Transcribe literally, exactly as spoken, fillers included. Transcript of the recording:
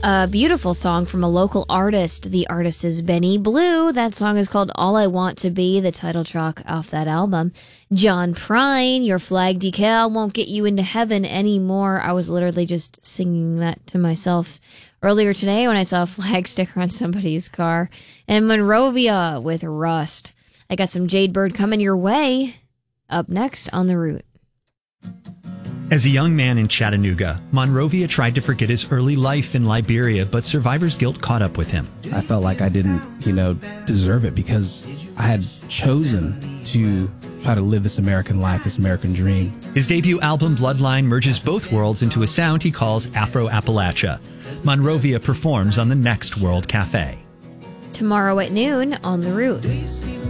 A beautiful song from a local artist. The artist is Benny Blue. That song is called All I Want to Be, the title track off that album. John Prine, Your Flag Decal Won't Get You Into Heaven Anymore. I was literally just singing that to myself earlier today when I saw a flag sticker on somebody's car. And Monrovia with Rust. I got some Jade Bird coming your way. Up next on The Root. As a young man in Chattanooga, Monrovia tried to forget his early life in Liberia, but survivor's guilt caught up with him. I felt like I didn't, you know, deserve it because I had chosen to try to live this American life, this American dream. His debut album, Bloodline, merges both worlds into a sound he calls Afro-Appalachia. Monrovia performs on the next World Cafe. Tomorrow at noon on The Root.